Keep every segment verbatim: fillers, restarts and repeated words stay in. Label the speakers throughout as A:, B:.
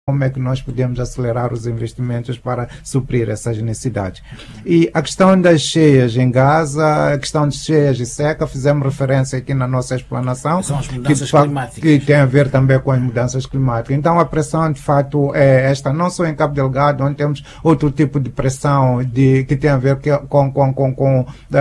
A: como é que nós podemos acelerar os investimentos para suprir essas necessidades. E a questão das cheias em Gaza, a questão de cheias e seca, fizemos referência aqui na nossa explanação,
B: são as mudanças
A: que,
B: climáticas,
A: que tem a ver também com as mudanças climáticas. Então a pressão de fato é esta, não só em Cabo Delgado, onde temos outro tipo de pressão de, que tem a ver com, com, com, com a,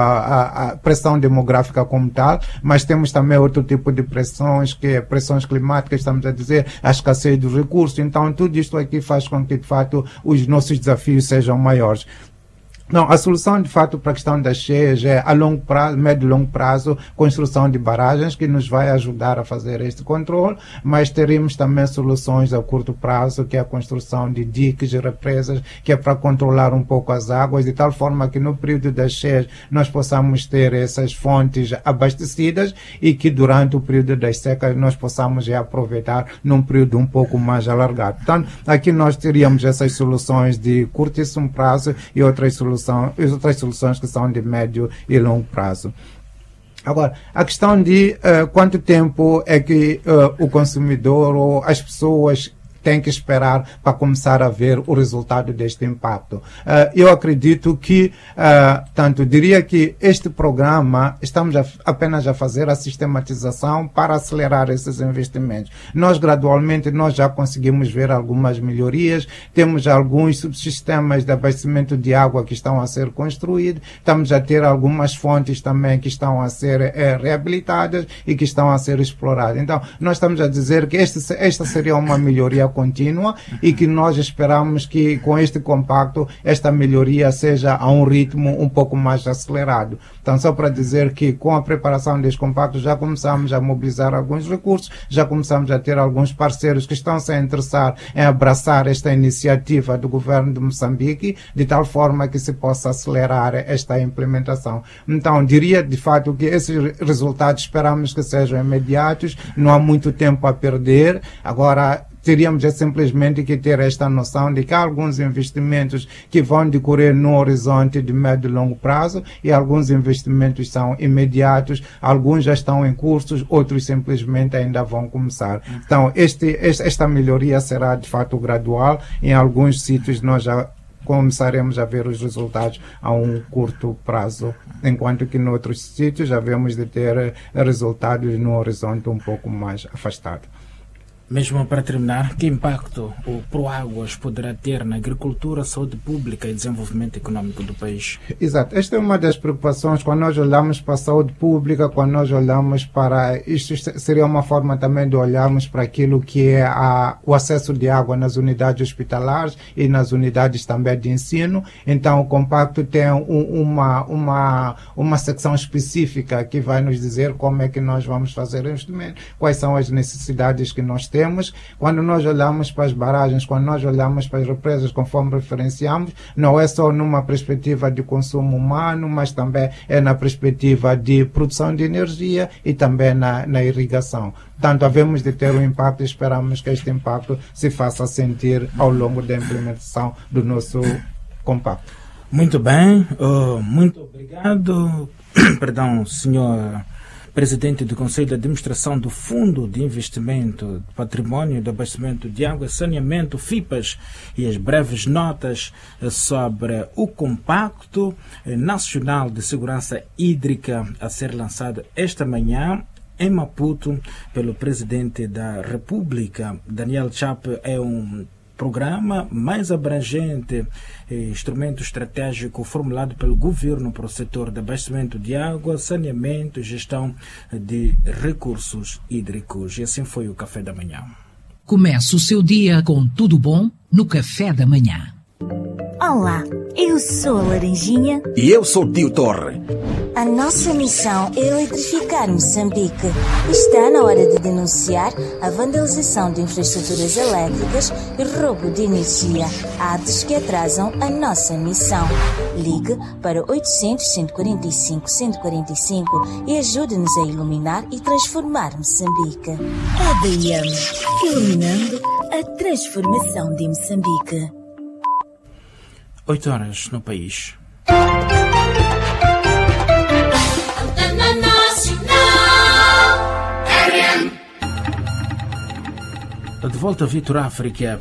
A: a, a pressão demográfica como tal, mas temos também outro tipo de pressões, que é pressões climáticas, estamos a dizer, a escassez dos recursos. Então, tudo isto aqui faz com que, de fato, os nossos desafios sejam maiores. Não, a solução, de fato, para a questão das cheias é a longo prazo, médio e longo prazo, construção de barragens, que nos vai ajudar a fazer este controle, mas teremos também soluções a curto prazo, que é a construção de diques e represas, que é para controlar um pouco as águas, de tal forma que no período das cheias nós possamos ter essas fontes abastecidas e que durante o período das secas nós possamos já aproveitar num período um pouco mais alargado. Portanto, aqui nós teríamos essas soluções de curtíssimo prazo e outras soluções e outras soluções que são de médio e longo prazo. Agora, a questão de uh, quanto tempo é que uh, o consumidor ou as pessoas tem que esperar para começar a ver o resultado deste impacto. Uh, eu acredito que, uh, tanto diria que este programa, estamos a, apenas a fazer a sistematização para acelerar esses investimentos. Nós, gradualmente, nós já conseguimos ver algumas melhorias, temos alguns subsistemas de abastecimento de água que estão a ser construídos, estamos a ter algumas fontes também que estão a ser é, reabilitadas e que estão a ser exploradas. Então, nós estamos a dizer que este, esta seria uma melhoria contínua e que nós esperamos que com este compacto esta melhoria seja a um ritmo um pouco mais acelerado. Então, só para dizer que com a preparação deste compacto já começamos a mobilizar alguns recursos, já começamos a ter alguns parceiros que estão se a interessar em abraçar esta iniciativa do governo de Moçambique, de tal forma que se possa acelerar esta implementação. Então, diria de fato que esses resultados esperamos que sejam imediatos, não há muito tempo a perder. Agora, teríamos é simplesmente que ter esta noção de que há alguns investimentos que vão decorrer no horizonte de médio e longo prazo e alguns investimentos são imediatos, alguns já estão em cursos, outros simplesmente ainda vão começar. Então, este, esta melhoria será de fato gradual. Em alguns sítios nós já começaremos a ver os resultados a um curto prazo, enquanto que em outros sítios já vemos de ter resultados no horizonte um pouco mais afastado.
B: Mesmo para terminar, que impacto o Proáguas poderá ter na agricultura, saúde pública e desenvolvimento econômico do país?
A: Exato. Esta é uma das preocupações quando nós olhamos para a saúde pública, quando nós olhamos para... Isto seria uma forma também de olharmos para aquilo que é a, o acesso de água nas unidades hospitalares e nas unidades também de ensino. Então, o compacto tem um, uma, uma, uma secção específica que vai nos dizer como é que nós vamos fazer o investimento, quais são as necessidades que nós temos. Quando nós olhamos para as barragens, quando nós olhamos para as represas, conforme referenciamos, não é só numa perspectiva de consumo humano, mas também é na perspectiva de produção de energia e também na, na irrigação. Portanto, havemos de ter um impacto e esperamos que este impacto se faça sentir ao longo da implementação do nosso compacto.
B: Muito bem, uh, muito obrigado, perdão, senhor Presidente do Conselho de Administração do Fundo de Investimento de Património, de Abastecimento de Água e Saneamento, FIPAS, e as breves notas sobre o Compacto Nacional de Segurança Hídrica a ser lançado esta manhã em Maputo pelo Presidente da República. Daniel Chapo. É um programa mais abrangente, instrumento estratégico formulado pelo governo para o setor de abastecimento de água, saneamento e gestão de recursos hídricos. E assim foi o Café da Manhã.
C: Comece o seu dia com tudo bom no Café da Manhã.
D: Olá, eu sou a Laranjinha.
E: E eu sou o Tio Torre.
D: A nossa missão é eletrificar Moçambique. Está na hora de denunciar a vandalização de infraestruturas elétricas e roubo de energia, atos que atrasam a nossa missão. Ligue para oitocentos, cento e quarenta e cinco, cento e quarenta e cinco e ajude-nos a iluminar e transformar Moçambique. A D M, iluminando a transformação de Moçambique.
B: Oito horas no país. De volta a Vitor África.